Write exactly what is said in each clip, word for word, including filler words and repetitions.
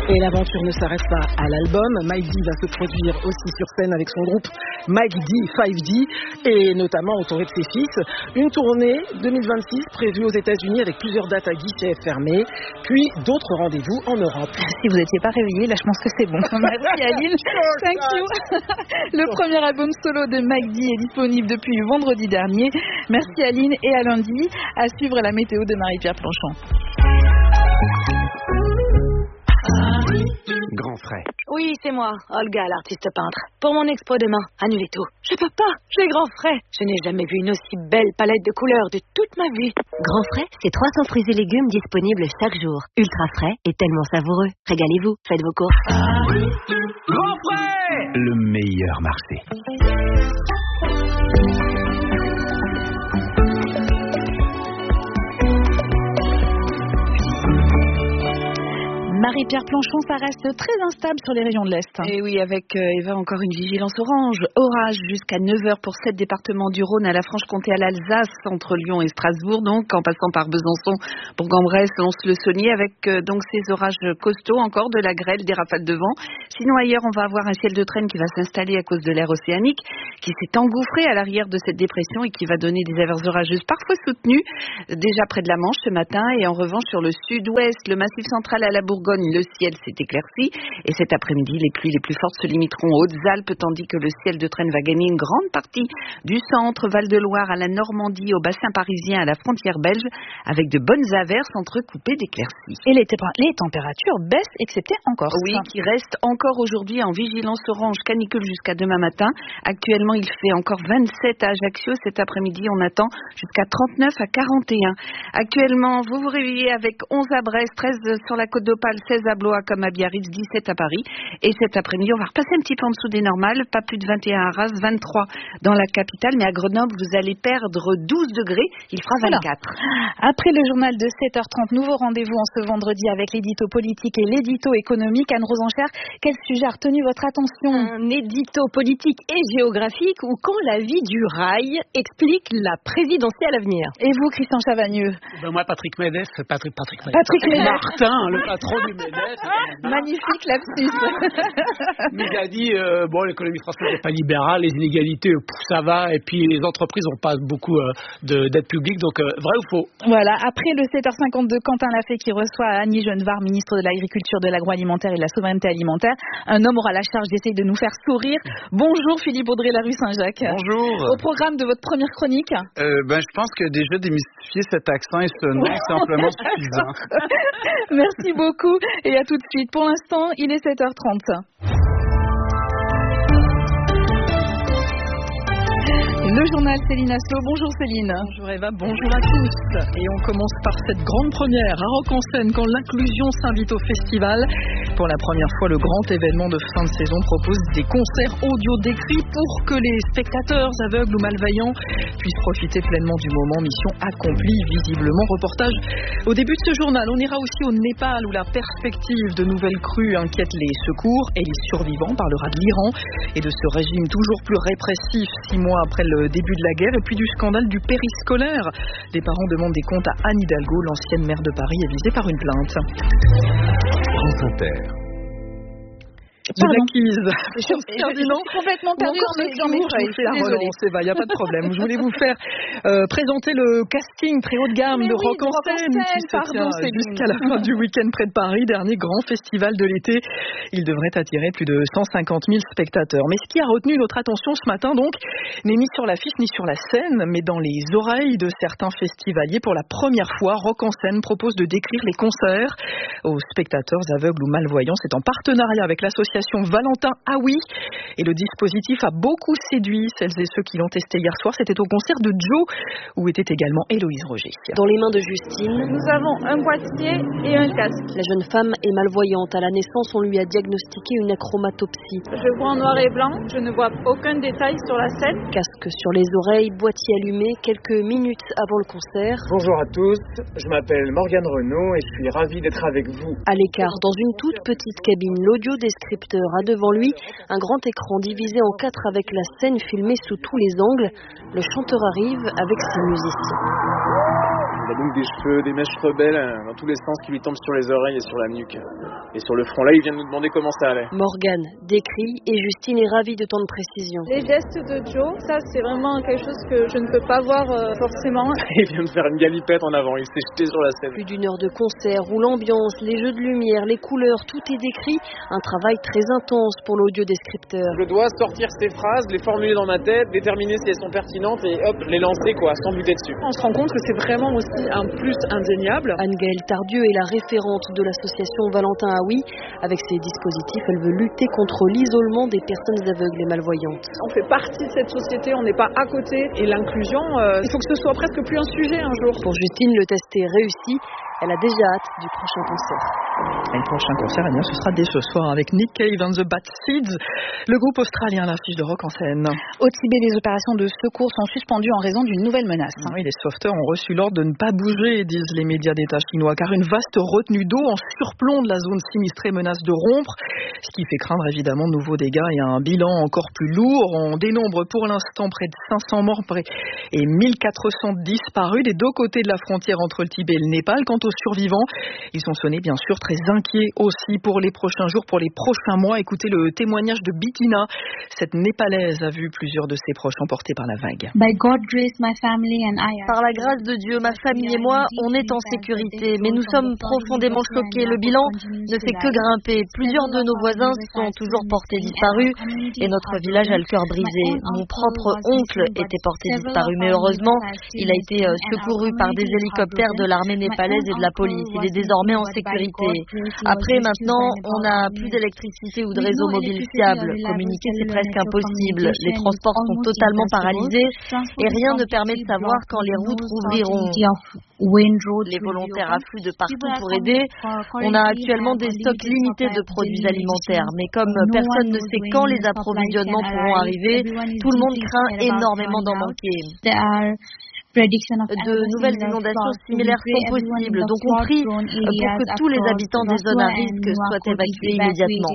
Et l'aventure ne s'arrête pas à l'album. Mike D va se produire aussi sur scène avec son groupe Mike D cinq G et notamment entouré de ses fils. Une tournée deux mille vingt-six prévue aux États-Unis avec plusieurs dates à guichets fermés, puis d'autres rendez-vous en Europe. Si vous n'étiez pas réveillé, là je pense que c'est bon. Merci Aline. Thank you. Le premier album solo de Mike D est disponible depuis vendredi dernier. Merci Aline et à lundi. À suivre la météo de Marie-Pierre Planchon. Grand frais. Oui, c'est moi, Olga, l'artiste peintre. Pour mon expo demain, annulez tout. Je peux pas, j'ai grand frais. Je n'ai jamais vu une aussi belle palette de couleurs de toute ma vie. Grand frais, c'est trois cents fruits et légumes disponibles chaque jour. Ultra frais et tellement savoureux. Régalez-vous, faites vos courses. Grand frais, le meilleur marché. Marie-Pierre Planchon, ça reste très instable sur les régions de l'Est. Et oui, avec euh, Eva, encore une vigilance orange. Orage jusqu'à neuf heures pour sept départements du Rhône, à la Franche-Comté, à l'Alsace, entre Lyon et Strasbourg, donc, en passant par Besançon, Bourg-en-Bresse, Lons-le-Saunier, avec euh, donc ces orages costauds, encore de la grêle, des rafales de vent. Sinon, ailleurs, on va avoir un ciel de traîne qui va s'installer à cause de l'air océanique, qui s'est engouffré à l'arrière de cette dépression et qui va donner des averses orageuses parfois soutenues, déjà près de la Manche ce matin, et en revanche sur le sud-ouest, le Massif central à la Bourgogne, le ciel s'est éclairci et cet après-midi, les pluies les plus fortes se limiteront aux Hautes-Alpes, tandis que le ciel de traîne va gagner une grande partie du centre, Val-de-Loire à la Normandie, au bassin parisien, à la frontière belge, avec de bonnes averses entrecoupées d'éclaircies. Et les, t- les températures baissent, excepté en Corse. Oui, qui reste encore aujourd'hui en vigilance orange canicule jusqu'à demain matin. Actuellement, il fait encore vingt-sept à Ajaccio. Cet après-midi, on attend jusqu'à trente-neuf à quarante et un. Actuellement, vous vous réveillez avec onze à Brest, treize sur la Côte d'Opale, seize à Blois comme à Biarritz, dix-sept à Paris. Et cet après-midi, on va repasser un petit peu en dessous des normales, pas plus de vingt et un à Arras, vingt-trois dans la capitale, mais à Grenoble, vous allez perdre douze degrés, il fera vingt-quatre. Voilà. Après le journal de sept heures trente, nouveau rendez-vous en ce vendredi avec l'édito politique et l'édito économique. Anne Rosenchère, quel sujet a retenu votre attention? Un édito politique et géographique où quand la vie du rail explique la présidentielle à venir. Et vous, Christian Chavagneux? Ben moi, Patrick Médès, Patrick, Patrick Médès. Patrick Médès. Martin, le patron du Médès. Magnifique lapsus. Mais il a dit, euh, bon, l'économie française n'est pas libérale, les inégalités, pff, ça va, et puis les entreprises n'ont pas beaucoup euh, de, d'aide publique, donc euh, vrai ou faux? Voilà, après le sept heures cinquante-deux, Quentin Lafay qui reçoit Annie Genevard, ministre de l'Agriculture, de l'Agroalimentaire et de la Souveraineté Alimentaire. Un homme aura la charge d'essayer de nous faire sourire. Bonjour Philippe Audrey, la rue Saint-Jacques. Bonjour. Au programme de votre première chronique? euh, ben, Je pense que déjà démystifier cet accent et ce nom, c'est amplement suffisant. Merci beaucoup et à tout de suite. Pour l'instant, il est sept heures trente. Le journal Céline Aslo. Bonjour Céline. Bonjour Eva, bonjour à tous. Et on commence par cette grande première à Rock en Seine quand l'inclusion s'invite au festival. Pour la première fois, le grand événement de fin de saison propose des concerts audio décrits pour que les spectateurs aveugles ou malveillants puissent profiter pleinement du moment. Mission accomplie visiblement. Reportage au début de ce journal. On ira aussi au Népal où la perspective de nouvelles crues inquiète les secours et les survivants. On parlera de l'Iran et de ce régime toujours plus répressif six mois après le début de la guerre et puis du scandale du périscolaire. Les parents demandent des comptes à Anne Hidalgo, l'ancienne maire de Paris est visée par une plainte. France Inter. Les acquises. Je, je, je suis complètement perdue dans mes, dans mes feuilles. C'est la relance, il n'y a pas de problème. Je voulais vous faire euh, présenter le casting très haut de gamme Mais de oui, Rock en Seine qui se pardon, tient jusqu'à la fin du week-end près de Paris, dernier grand festival de l'été. Il devrait attirer plus de cent cinquante mille spectateurs. Mais ce qui a retenu notre attention ce matin donc n'est ni sur l'affiche ni sur la scène, mais dans les oreilles de certains festivaliers. Pour la première fois, Rock en Seine propose de décrire les concerts aux spectateurs aveugles ou malvoyants. C'est en partenariat avec l'association Valentin Aoui et le dispositif a beaucoup séduit celles et ceux qui l'ont testé hier soir. C'était au concert de Joe où était également Héloïse Roger. Dans les mains de Justine, nous avons un boîtier et un casque. La jeune femme est malvoyante. À la naissance, on lui a diagnostiqué une achromatopsie. Je vois en noir et blanc, je ne vois aucun détail sur la scène. Casque sur les oreilles, boîtier allumé, quelques minutes avant le concert. Bonjour à tous, je m'appelle Morgane Renaud et je suis ravie d'être avec vous. À l'écart, dans une toute petite cabine, l'audiodescripteur a devant lui un grand écran divisé en quatre avec la scène filmée sous tous les angles. Le chanteur arrive avec ses musiciens. Il a donc des cheveux, des mèches rebelles euh, dans tous les sens qui lui tombent sur les oreilles et sur la nuque. Et sur le front. Là, il vient de nous demander comment ça allait. Morgane décrit et Justine est ravie de tant de précision. Les gestes de Joe, ça c'est vraiment quelque chose que je ne peux pas voir euh, forcément. Il vient de faire une galipette en avant, il s'est jeté sur la scène. Plus d'une heure de concert où l'ambiance, les jeux de lumière, les couleurs, tout est décrit. Un travail très intense pour l'audiodescripteur. Je dois sortir ces phrases, les formuler dans ma tête, déterminer si elles sont pertinentes et hop, les lancer quoi, sans buter dessus. On se rend compte que c'est vraiment aussi un plus indéniable. Anne-Gaëlle Tardieu est la référente de l'association Valentin Aoui. Avec ses dispositifs, elle veut lutter contre l'isolement des personnes aveugles et malvoyantes. On fait partie de cette société, on n'est pas à côté. Et l'inclusion, euh, il faut que ce soit presque plus un sujet un jour. Pour Justine, le test est réussi. Elle a déjà hâte du prochain concert. Et le prochain concert, eh bien, ce sera dès ce soir avec Nick Cave and the Bad Seeds, le groupe australien, l'affiche de rock en scène. Au Tibet, les opérations de secours sont suspendues en raison d'une nouvelle menace. Oui, les sauveteurs ont reçu l'ordre de ne pas bouger, disent les médias d'État chinois, car une vaste retenue d'eau en surplomb de la zone sinistrée menace de rompre, ce qui fait craindre évidemment de nouveaux dégâts et un bilan encore plus lourd. On dénombre pour l'instant près de cinq cents morts et mille quatre cents disparus des deux côtés de la frontière entre le Tibet et le Népal. Quant aux survivants, ils sont sonnés bien sûr très inquiets aussi pour les prochains jours, pour les prochains mois. Écoutez le témoignage de Bitina. Cette Népalaise a vu plusieurs de ses proches emportés par la vague. Par la grâce de Dieu, ma famille et moi, on est en sécurité, mais nous sommes profondément choqués. Le bilan ne fait que grimper. Plusieurs de nos voisins sont toujours portés disparus et notre village a le cœur brisé. Mon propre oncle était porté disparu, mais heureusement, il a été secouru par des hélicoptères de l'armée népalaise et de la police. Il est désormais en sécurité. Après, maintenant, on n'a plus d'électricité ou de réseau mobile fiable. Communiquer, c'est presque impossible. Les transports sont totalement paralysés et rien ne permet de savoir quand les routes rouvriront. Les volontaires affluent de partout pour aider. On a actuellement des stocks limités de produits alimentaires, mais comme personne ne sait quand les approvisionnements pourront arriver, tout le monde craint énormément d'en manquer. De nouvelles inondations similaires sont possibles, donc on prie pour que tous les habitants des zones à risque soient évacués immédiatement.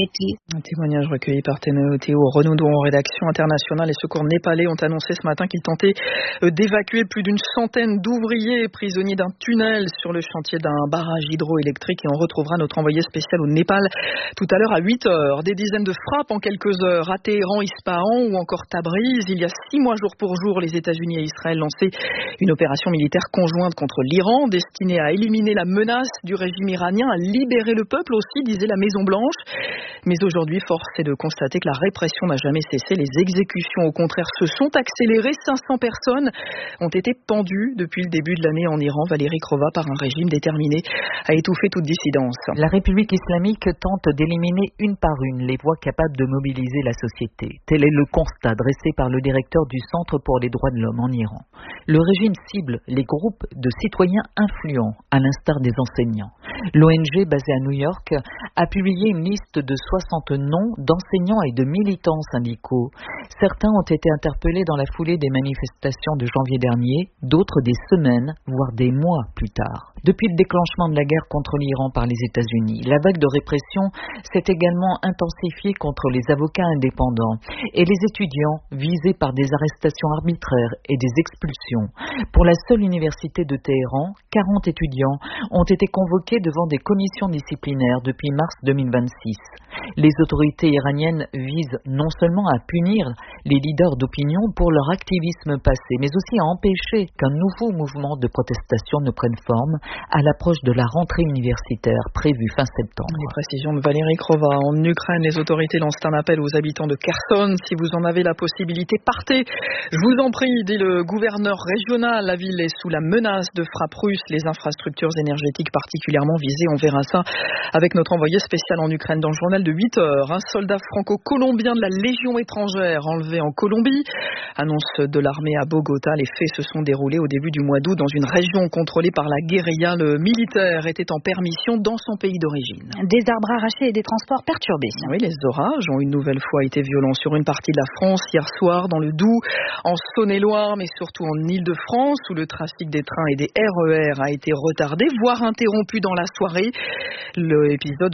Un témoignage recueilli par Théo Renaudot en rédaction internationale. Les secours népalais ont annoncé ce matin qu'ils tentaient d'évacuer plus d'une centaine d'ouvriers prisonniers d'un tunnel sur le chantier d'un barrage hydroélectrique. Et on retrouvera notre envoyé spécial au Népal tout à l'heure à huit heures. Des dizaines de frappes en quelques heures à Téhéran, Ispahan ou encore Tabriz. Il y a six mois jour pour jour, les États-Unis et Israël lançaient une opération militaire conjointe contre l'Iran destinée à éliminer la menace du régime iranien, à libérer le peuple aussi, disait la Maison-Blanche. Mais aujourd'hui, force est de constater que la répression n'a jamais cessé. Les exécutions, au contraire, se sont accélérées. cinq cents personnes ont été pendues depuis le début de l'année en Iran. Valérie Krova, par un régime déterminé à étouffer toute dissidence. La République islamique tente d'éliminer une par une les voix capables de mobiliser la société. Tel est le constat dressé par le directeur du Centre pour les droits de l'homme en Iran. Le régime cible les groupes de citoyens influents, à l'instar des enseignants. L'O N G basée à New York a publié une liste de soixante noms d'enseignants et de militants syndicaux. Certains ont été interpellés dans la foulée des manifestations de janvier dernier, d'autres des semaines, voire des mois plus tard. Depuis le déclenchement de la guerre contre l'Iran par les États-Unis, la vague de répression s'est également intensifiée contre les avocats indépendants et les étudiants visés par des arrestations arbitraires et des expulsions. Pour la seule université de Téhéran, quarante étudiants ont été convoqués devant des commissions disciplinaires depuis mars deux mille vingt-six. Les autorités iraniennes visent non seulement à punir les leaders d'opinion pour leur activisme passé, mais aussi à empêcher qu'un nouveau mouvement de protestation ne prenne forme à l'approche de la rentrée universitaire prévue fin septembre. Les précisions de Valérie Krova. En Ukraine, les autorités lancent un appel aux habitants de Kherson. Si vous en avez la possibilité, partez. Je vous en prie, dit le gouverneur régional. La ville est sous la menace de frappes russes. Les infrastructures énergétiques particulièrement visées. On verra ça avec notre envoyé spécial en Ukraine dans le journal de huit heures. Un soldat franco-colombien de la Légion étrangère enlevé en Colombie. Annonce de l'armée à Bogota. Les faits se sont déroulés au début du mois d'août dans une région contrôlée par la guérilla. Le militaire était en permission dans son pays d'origine. Des arbres arrachés et des transports perturbés. Oui, les orages ont une nouvelle fois été violents sur une partie de la France hier soir dans le Doubs, en Saône-et-Loire, mais surtout en Île-de-France où le trafic des trains et des R E R a été retardé, voire interrompu dans la soirée. L'épisode aurait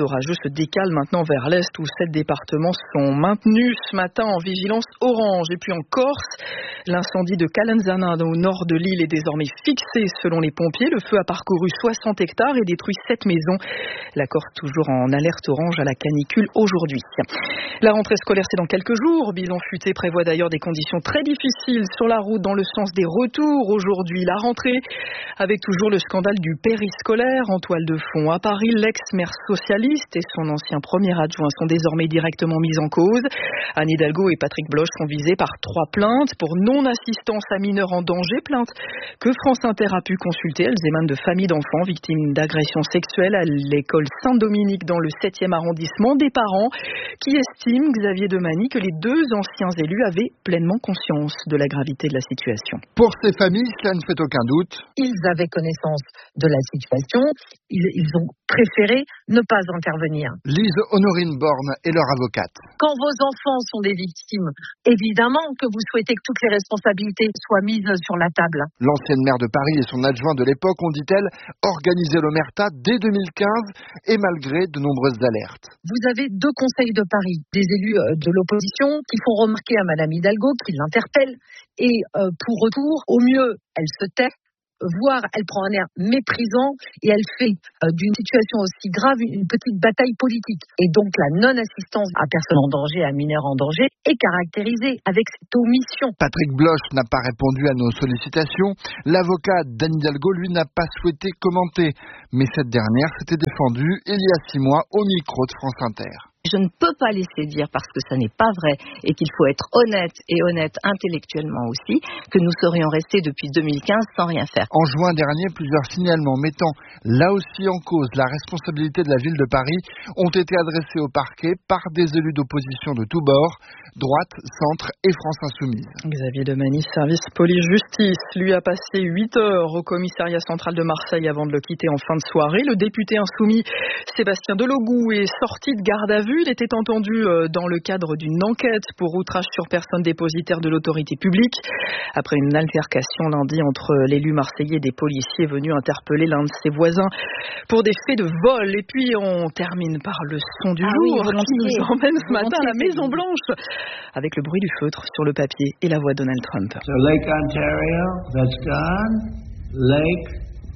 orageux se décale maintenant vers l'est où sept départements sont maintenus ce matin en vigilance orange. Et puis en Corse, l'incendie de Calenzana au nord de l'île est désormais fixé selon les pompiers. Le feu a parcouru soixante hectares et détruit sept maisons. La Corse toujours en alerte orange à la canicule aujourd'hui. La rentrée scolaire c'est dans quelques jours. Bilan futé prévoit d'ailleurs des conditions très difficiles sur la route dans le sens des retours. Aujourd'hui, la rentrée avec toujours le scandale du périscolaire en toile de fond. À Paris, l'ex-maire socialiste et son ancien premier adjoint sont désormais directement mis en cause. Anne Hidalgo et Patrick Bloch sont visés par trois plaintes pour non-assistance à mineurs en danger. Plaintes que France Inter a pu consulter. Elles émanent de familles d'enfants victimes d'agressions sexuelles à l'école Saint-Dominique dans le septième arrondissement. Des parents qui estiment, Xavier Demany, que les deux anciens élus avaient pleinement conscience de la gravité de la situation. Pour ces familles, cela ne fait aucun doute. Ils avaient connaissance de la situation. Ils, ils ont préféré ne pas intervenir. Lise Honorine Borne est leur avocate. Quand vos enfants sont des victimes, évidemment que vous souhaitez que toutes les responsabilités soient mises sur la table. L'ancienne maire de Paris et son adjoint de l'époque ont, dit-elle, organisé l'omerta dès deux mille quinze et malgré de nombreuses alertes. Vous avez deux conseils de Paris, des élus de l'opposition qui font remarquer à Madame Hidalgo, qui l'interpellent, et euh, pour retour, au mieux, elle se tait, voire elle prend un air méprisant et elle fait euh, d'une situation aussi grave une petite bataille politique. Et donc la non-assistance à personne en danger, à mineur en danger, est caractérisée avec cette omission. Patrick Bloch n'a pas répondu à nos sollicitations. L'avocat d'Anne Hidalgo, lui, n'a pas souhaité commenter. Mais cette dernière s'était défendue il y a six mois au micro de France Inter. Je ne peux pas laisser dire, parce que ça n'est pas vrai, et qu'il faut être honnête, et honnête intellectuellement aussi, que nous serions restés depuis deux mille quinze sans rien faire. En juin dernier, plusieurs signalements mettant là aussi en cause la responsabilité de la ville de Paris ont été adressés au parquet par des élus d'opposition de tous bords, droite, centre et France Insoumise. Xavier Demany, service police-justice, lui a passé huit heures au commissariat central de Marseille avant de le quitter en fin de soirée. Le député insoumis Sébastien Delogout est sorti de garde à vue. Il était entendu dans le cadre d'une enquête pour outrage sur personne dépositaire de l'autorité publique. Après une altercation lundi entre l'élu marseillais et des policiers venus interpeller l'un de ses voisins pour des faits de vol. Et puis on termine par le son du ah jour oui, qui nous emmène ce matin à la Maison Blanche avec le bruit du feutre sur le papier et la voix de Donald Trump. So Lake Ontario, that's gone. Lake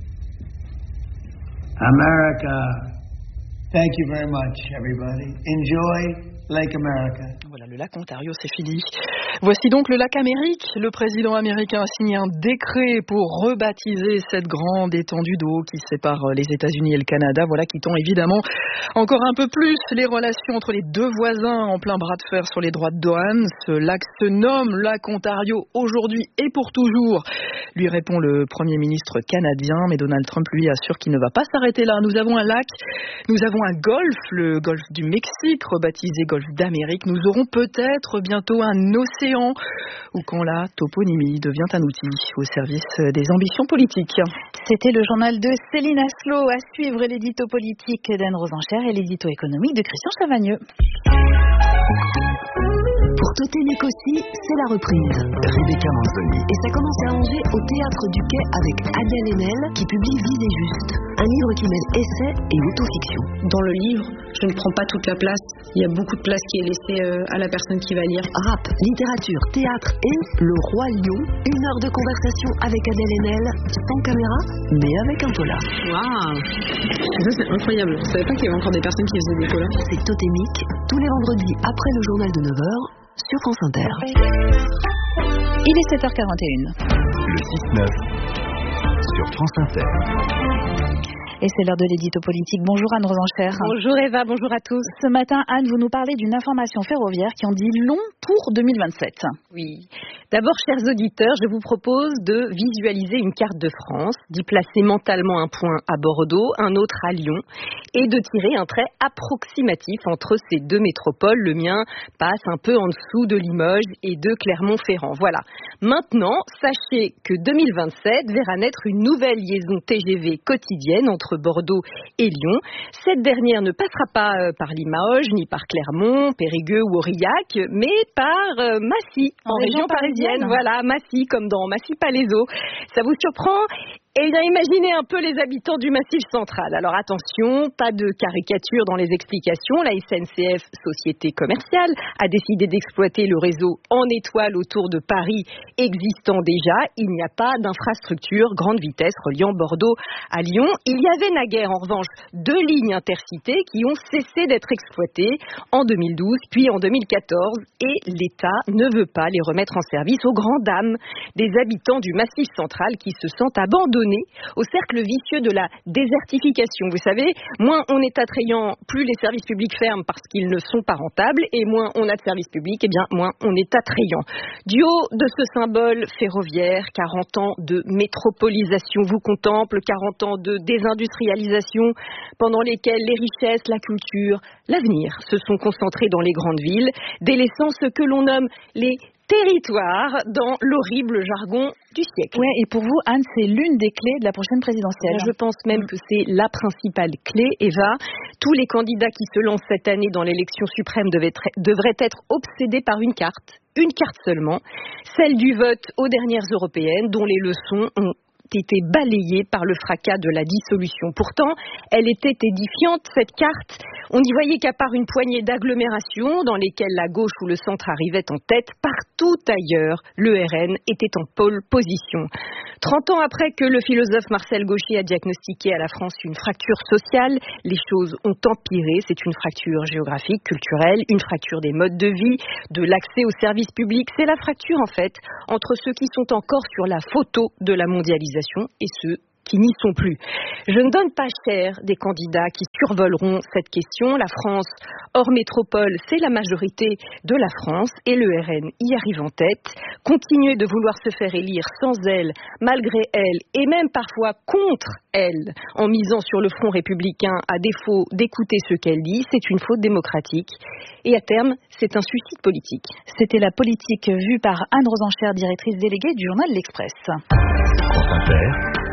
America. Thank you very much, everybody. Enjoy Lake America. Voilà, le lac Ontario, c'est fini. Voici donc le lac Amérique. Le président américain a signé un décret pour rebaptiser cette grande étendue d'eau qui sépare les États-Unis et le Canada. Voilà qui tend évidemment encore un peu plus les relations entre les deux voisins en plein bras de fer sur les droits de douane. Ce lac se nomme lac Ontario aujourd'hui et pour toujours, lui répond le Premier ministre canadien. Mais Donald Trump, lui, assure qu'il ne va pas s'arrêter là. Nous avons un lac, nous avons un golfe, le golfe du Mexique, rebaptisé golfe d'Amérique. Nous aurons peut-être bientôt un océan ou quand la toponymie devient un outil au service des ambitions politiques. C'était le journal de Céline Aslo. À suivre l'édito politique d'Anne Rosencher et l'édito économique de Christian Chavagneux. Pour Totemic aussi, c'est la reprise. Rebecca Manzoni. Et ça commence à Angers au Théâtre du Quai avec Adèle Haenel qui publie Vide et Juste. Un livre qui mêle essai et autofiction. Dans le livre, je ne prends pas toute la place. Il y a beaucoup de place qui est laissée à la personne qui va lire. Rap, littérature, théâtre et Le Roi Lion. Une heure de conversation avec Adèle Haenel, sans caméra, mais avec un polar. Waouh! Ça, c'est incroyable. Je savais pas qu'il y avait encore des personnes qui faisaient des polars. C'est Totemic, tous les vendredis après le journal de neuf heures. Sur France Inter. Il est sept heures quarante et une. Le six neuf sur France Inter. Et c'est l'heure de l'édito politique. Bonjour Anne Rosencher. Bonjour Eva, bonjour à tous. Ce matin, Anne, vous nous parlez d'une information ferroviaire qui en dit long pour deux mille vingt-sept. Oui. D'abord, chers auditeurs, je vous propose de visualiser une carte de France, d'y placer mentalement un point à Bordeaux, un autre à Lyon, et de tirer un trait approximatif entre ces deux métropoles. Le mien passe un peu en dessous de Limoges et de Clermont-Ferrand. Voilà. Maintenant, sachez que deux mille vingt-sept verra naître une nouvelle liaison T G V quotidienne entre Bordeaux et Lyon. Cette dernière ne passera pas euh, par Limoges, ni par Clermont, Périgueux ou Aurillac, mais par euh, Massy, en, en région, région parisienne. parisienne. Voilà, Massy, comme dans Massy-Palaiseau. Ça vous surprend ? Eh bien, imaginez un peu les habitants du Massif central. Alors attention, pas de caricature dans les explications. La S N C F, société commerciale, a décidé d'exploiter le réseau en étoile autour de Paris existant déjà. Il n'y a pas d'infrastructure grande vitesse reliant Bordeaux à Lyon. Il y avait naguère, en revanche, deux lignes intercités qui ont cessé d'être exploitées en deux mille douze, puis en deux mille quatorze. Et l'État ne veut pas les remettre en service aux grandes dames des habitants du Massif central qui se sentent abandonnés au cercle vicieux de la désertification. Vous savez, moins on est attrayant, plus les services publics ferment parce qu'ils ne sont pas rentables, et moins on a de services publics, et bien moins on est attrayant. Du haut de ce symbole ferroviaire, quarante ans de métropolisation vous contemple, quarante ans de désindustrialisation, pendant lesquels les richesses, la culture, l'avenir se sont concentrés dans les grandes villes, délaissant ce que l'on nomme les territoire dans l'horrible jargon du siècle. Oui, et pour vous, Anne, c'est l'une des clés de la prochaine présidentielle. Je pense même que c'est la principale clé, Eva. Tous les candidats qui se lancent cette année dans l'élection suprême devaient être, devraient être obsédés par une carte, une carte seulement, celle du vote aux dernières européennes, dont les leçons ont été balayée par le fracas de la dissolution. Pourtant, elle était édifiante, cette carte. On n'y voyait qu'à part une poignée d'agglomérations dans lesquelles la gauche ou le centre arrivait en tête, partout ailleurs, le R N était en pole position. Trente ans après que le philosophe Marcel Gauchet a diagnostiqué à la France une fracture sociale, les choses ont empiré. C'est une fracture géographique, culturelle, une fracture des modes de vie, de l'accès aux services publics. C'est la fracture, en fait, entre ceux qui sont encore sur la photo de la mondialisation et ceux qui n'y sont plus. Je ne donne pas cher des candidats qui survoleront cette question. La France hors métropole, c'est la majorité de la France et le R N y arrive en tête. Continuer de vouloir se faire élire sans elle, malgré elle et même parfois contre elle, en misant sur le front républicain à défaut d'écouter ce qu'elle dit, c'est une faute démocratique et à terme, c'est un suicide politique. C'était la politique vue par Anne Rosencher, directrice déléguée du journal L'Express. France Inter.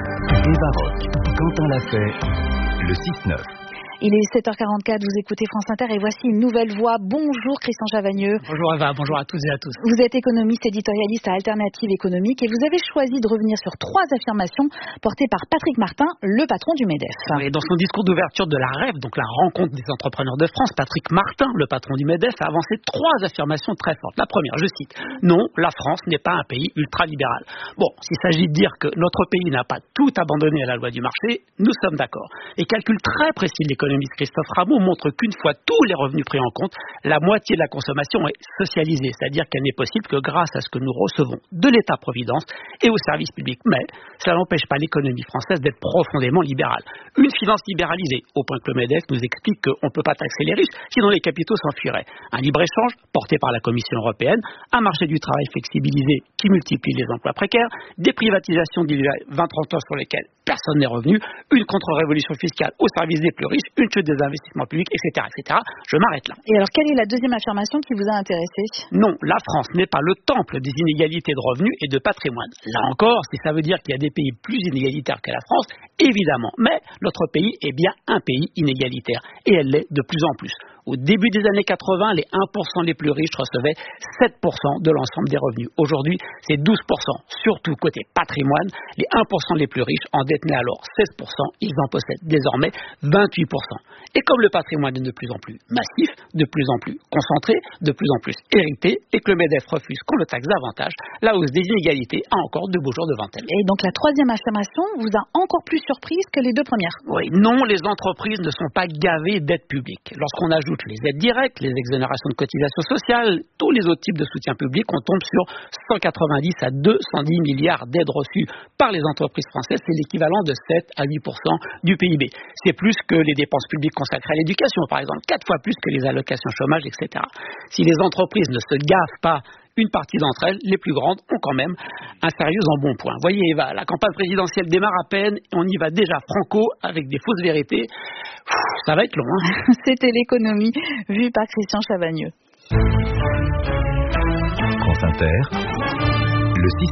Eva Roch, Quentin Lafay, le six neuf. Il est sept heures quarante-quatre, vous écoutez France Inter et voici une nouvelle voix. Bonjour Christian Chavagneux. Bonjour Eva, bonjour à tous et à tous. Vous êtes économiste éditorialiste à Alternative économique et vous avez choisi de revenir sur trois affirmations portées par Patrick Martin, le patron du MEDEF. Oui, dans son discours d'ouverture de la R E F, donc la rencontre des entrepreneurs de France, Patrick Martin, le patron du MEDEF, a avancé trois affirmations très fortes. La première, je cite, non, la France n'est pas un pays ultralibéral. Bon, s'il s'agit de dire que notre pays n'a pas tout abandonné à la loi du marché, nous sommes d'accord. Les calculs très précis de l'économie l'économiste Christophe Rameau montre qu'une fois tous les revenus pris en compte, la moitié de la consommation est socialisée, c'est-à-dire qu'elle n'est possible que grâce à ce que nous recevons de l'État-providence et aux services publics. Mais cela n'empêche pas l'économie française d'être profondément libérale. Une finance libéralisée, au point que le MEDEF nous explique qu'on ne peut pas taxer les riches, sinon les capitaux s'enfuiraient. Un libre-échange porté par la Commission européenne, un marché du travail flexibilisé qui multiplie les emplois précaires, des privatisations d'il y a vingt à trente ans sur lesquelles personne n'est revenu, une contre-révolution fiscale au service des plus riches, une chute des investissements publics, et cetera, et cetera. Je m'arrête là. Et alors, quelle est la deuxième affirmation qui vous a intéressé? Non, la France n'est pas le temple des inégalités de revenus et de patrimoine. Là encore, si ça veut dire qu'il y a des pays plus inégalitaires que la France, évidemment. Mais notre pays est bien un pays inégalitaire. Et elle l'est de plus en plus. Au début des années quatre-vingts, les un pour cent les plus riches recevaient sept pour cent de l'ensemble des revenus. Aujourd'hui, c'est douze pour cent. Surtout côté patrimoine, les un pour cent les plus riches en détenaient alors seize pour cent. Ils en possèdent désormais vingt-huit pour cent. Et comme le patrimoine est de plus en plus massif, de plus en plus concentré, de plus en plus hérité, et que le MEDEF refuse qu'on le taxe davantage, la hausse des inégalités a encore de beaux jours devant elle. Et donc la troisième affirmation vous a encore plus surprise que les deux premières? Oui, non, les entreprises ne sont pas gavées d'aides publiques. Lorsqu'on ajoute les aides directes, les exonérations de cotisations sociales, tous les autres types de soutien public, on tombe sur cent quatre-vingt-dix à deux cent dix milliards d'aides reçues par les entreprises françaises. C'est l'équivalent de sept à huit pour cent du P I B. C'est plus que les dépenses publiques consacrées à l'éducation, par exemple, quatre fois plus que les allocations chômage, et cetera. Si les entreprises ne se gavent pas, une partie d'entre elles, les plus grandes, ont quand même un sérieux embonpoint. Voyez Eva, la campagne présidentielle démarre à peine, et on y va déjà franco avec des fausses vérités. Pff, ça va être long. Hein. C'était l'économie vue par Christian Chavagneux. France Inter, le six neuf.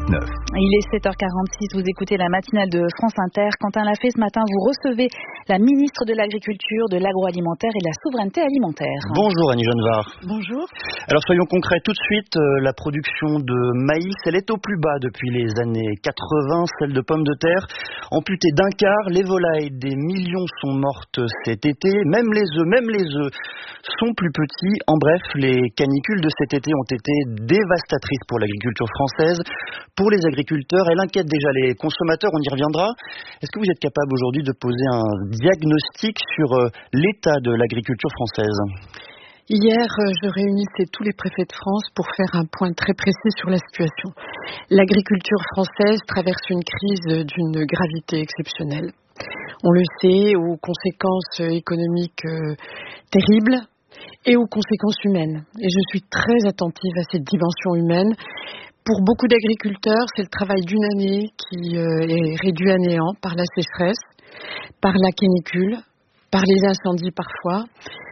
Il est sept heures quarante-six, vous écoutez la matinale de France Inter. Quentin Lafay, ce matin, vous recevez la ministre de l'Agriculture, de l'Agroalimentaire et de la Souveraineté Alimentaire. Bonjour Annie Genevard. Bonjour. Alors soyons concrets tout de suite, euh, la production de maïs, elle est au plus bas depuis les années quatre-vingts, celle de pommes de terre amputée d'un quart, les volailles, des millions sont mortes cet été, même les œufs, même les œufs sont plus petits. En bref, les canicules de cet été ont été dévastatrices pour l'agriculture française, pour les agriculteurs. Elle inquiète déjà les consommateurs, on y reviendra. Est-ce que vous êtes capable aujourd'hui de poser un diagnostic sur l'état de l'agriculture française ? Hier, je réunissais tous les préfets de France pour faire un point très précis sur la situation. L'agriculture française traverse une crise d'une gravité exceptionnelle. On le sait, aux conséquences économiques euh, terribles et aux conséquences humaines. Et je suis très attentive à cette dimension humaine. Pour beaucoup d'agriculteurs, c'est le travail d'une année qui euh, est réduit à néant par la sécheresse, par la canicule, par les incendies parfois.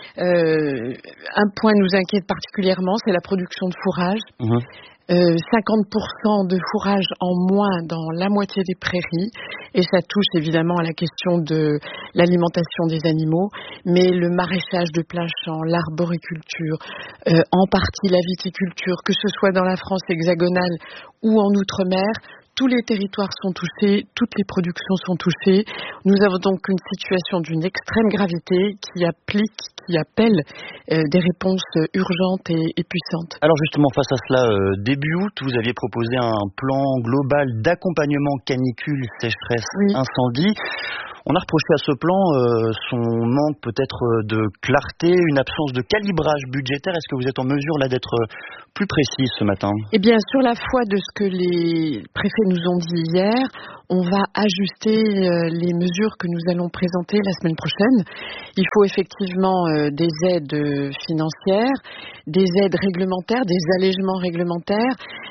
Euh, un point nous inquiète particulièrement, c'est la production de fourrage. Mmh. Euh, cinquante pour cent de fourrage en moins dans la moitié des prairies, et ça touche évidemment à la question de l'alimentation des animaux, mais le maraîchage de plein champ, l'arboriculture, euh, en partie la viticulture, que ce soit dans la France hexagonale ou en Outre-mer, tous les territoires sont touchés, toutes les productions sont touchées. Nous avons donc une situation d'une extrême gravité qui applique, qui appelle euh, des réponses urgentes et, et puissantes. Alors justement, face à cela, euh, début août, vous aviez proposé un plan global d'accompagnement canicule, sécheresse, oui. incendie. On a reproché à ce plan euh, son manque peut-être de clarté, une absence de calibrage budgétaire. Est-ce que vous êtes en mesure là d'être plus précise ce matin ? Eh bien, sur la foi de ce que les préfets nous ont dit hier, on va ajuster euh, les mesures que nous allons présenter la semaine prochaine. Il faut effectivement euh, des aides financières, des aides réglementaires, des allègements réglementaires.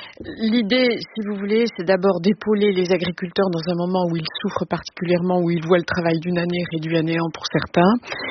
L'idée, si vous voulez, c'est d'abord d'épauler les agriculteurs dans un moment où ils souffrent particulièrement, où ils voient le travail d'une année réduit à néant pour certains.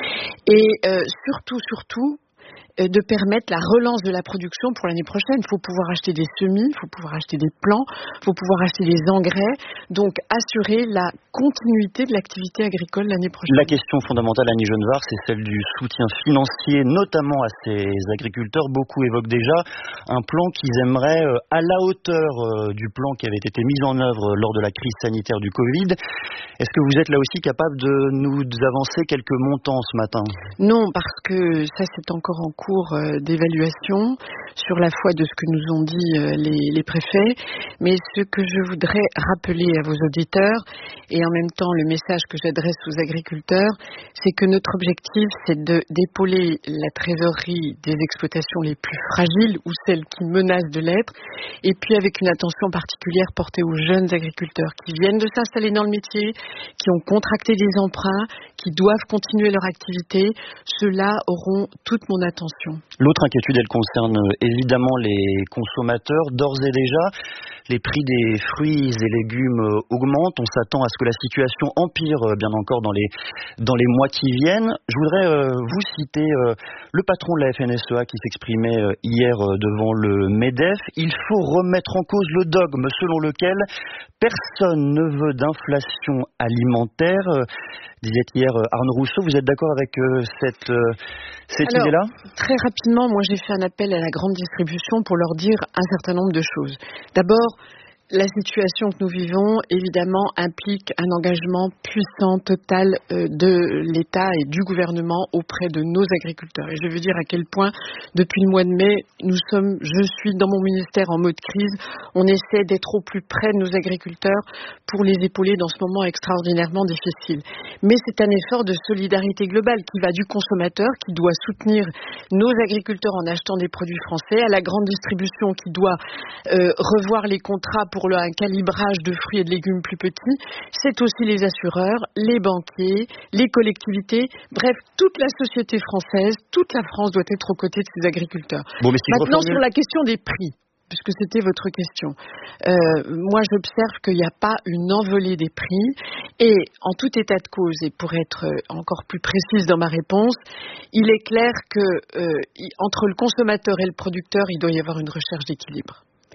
Et euh, surtout, surtout, de permettre la relance de la production pour l'année prochaine. Il faut pouvoir acheter des semis, il faut pouvoir acheter des plants, il faut pouvoir acheter des engrais, donc assurer la continuité de l'activité agricole l'année prochaine. La question fondamentale, Annie Genevard, c'est celle du soutien financier, notamment à ces agriculteurs. Beaucoup évoquent déjà un plan qu'ils aimeraient à la hauteur du plan qui avait été mis en œuvre lors de la crise sanitaire du Covid. Est-ce que vous êtes là aussi capable de nous avancer quelques montants ce matin ? Non, parce que ça c'est encore en cours d'évaluation sur la foi de ce que nous ont dit les, les préfets, mais ce que je voudrais rappeler à vos auditeurs et en même temps le message que j'adresse aux agriculteurs, c'est que notre objectif c'est de, d'épauler la trésorerie des exploitations les plus fragiles ou celles qui menacent de l'être, et puis avec une attention particulière portée aux jeunes agriculteurs qui viennent de s'installer dans le métier, qui ont contracté des emprunts, qui doivent continuer leur activité. Ceux-là auront toute mon attention. L'autre inquiétude, elle concerne évidemment les consommateurs. D'ores et déjà, les prix des fruits et légumes augmentent. On s'attend à ce que la situation empire bien encore dans les, dans les mois qui viennent. Je voudrais euh, vous citer euh, le patron de la F N S E A qui s'exprimait euh, hier euh, devant le MEDEF. Il faut remettre en cause le dogme selon lequel personne ne veut d'inflation alimentaire. Euh, disait hier Arnaud Rousseau. Vous êtes d'accord avec euh, cette, euh, cette Alors, idée-là ? Très rapidement, moi j'ai fait un appel à la grande distribution pour leur dire un certain nombre de choses. D'abord, la situation que nous vivons, évidemment, implique un engagement puissant, total euh, de l'État et du gouvernement auprès de nos agriculteurs. Et je veux dire à quel point, depuis le mois de mai, nous sommes, je suis dans mon ministère en mode crise. On essaie d'être au plus près de nos agriculteurs pour les épauler dans ce moment extraordinairement difficile. Mais c'est un effort de solidarité globale qui va du consommateur, qui doit soutenir nos agriculteurs en achetant des produits français, à la grande distribution qui doit euh, revoir les contrats pour pour le, un calibrage de fruits et de légumes plus petits, c'est aussi les assureurs, les banquiers, les collectivités, bref, toute la société française, toute la France doit être aux côtés de ses agriculteurs. Bon, mais si Maintenant, reformule... sur la question des prix, puisque c'était votre question, euh, moi j'observe qu'il n'y a pas une envolée des prix et en tout état de cause, et pour être encore plus précise dans ma réponse, il est clair que euh, entre le consommateur et le producteur, il doit y avoir une recherche d'équilibre.